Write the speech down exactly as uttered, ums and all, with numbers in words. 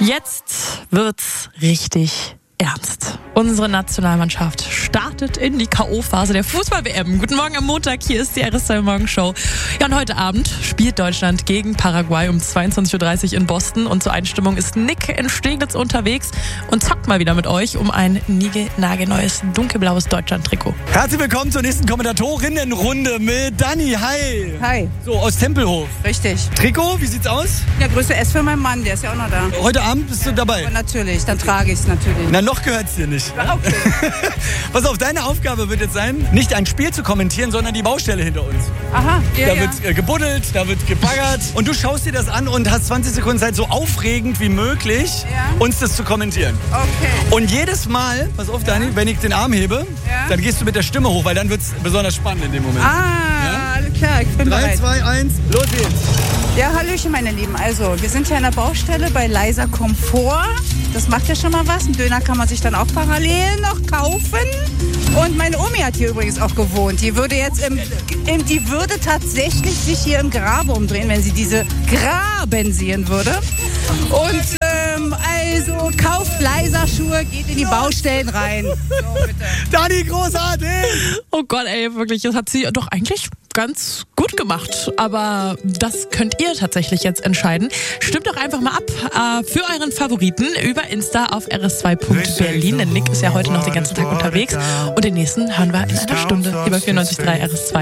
Jetzt wird's richtig ernst. Unsere Nationalmannschaft startet in die K O-Phase der Fußball-W M. Guten Morgen am Montag, hier ist die R S zwei Morgenshow. Ja, und heute Abend spielt Deutschland gegen Paraguay um zweiundzwanzig Uhr dreißig in Boston. Und zur Einstimmung ist Nick in Steglitz unterwegs und zockt mal wieder mit euch um ein nagelneues dunkelblaues Deutschland-Trikot. Herzlich willkommen zur nächsten Kommentatorinnenrunde mit Dani. Hi. Hi. So, aus Tempelhof. Richtig. Trikot, wie sieht's aus? Ja, Größe S für meinen Mann, der ist ja auch noch da. Heute Abend bist du dabei? Aber natürlich, dann trage ich es natürlich. Na, noch gehört's dir nicht. Okay. Pass auf, deine Aufgabe wird jetzt sein, nicht ein Spiel zu kommentieren, sondern die Baustelle hinter uns. Aha, ja, Da ja. wird äh, gebuddelt, da wird gebaggert und du schaust dir das an und hast zwanzig Sekunden Zeit, so aufregend wie möglich, Ja. uns das zu kommentieren. Okay. Und jedes Mal, pass auf, Dani, wenn ich den Arm hebe, Ja. dann gehst du mit der Stimme hoch, weil dann wird's besonders spannend in dem Moment. Ah, alles klar, ich bin Drei, bereit. zwei, eins, los geht's. Ja, hallöchen, meine Lieben. Also, wir sind hier an der Baustelle bei Leiser Komfort. Das macht ja schon mal was. Einen Döner kann man sich dann auch parallel noch kaufen. Und meine Omi hat hier übrigens auch gewohnt. Die würde jetzt im, im, die würde tatsächlich sich hier im Grabe umdrehen, wenn sie diese Graben sehen würde. Und ähm, also kauft Leiser Schuhe, geht in die Baustellen rein. So, bitte. Dani, großartig! Oh Gott, ey, wirklich, das hat sie doch eigentlich ganz gut gemacht. Aber das könnt ihr tatsächlich jetzt entscheiden. Stimmt doch einfach mal ab äh, für euren Favoriten über Insta auf r s zwei punkt berlin. Denn Nick ist ja heute noch den ganzen Tag unterwegs. Und den nächsten hören wir in einer Stunde hier bei vierundneunzig Komma drei R S zwei.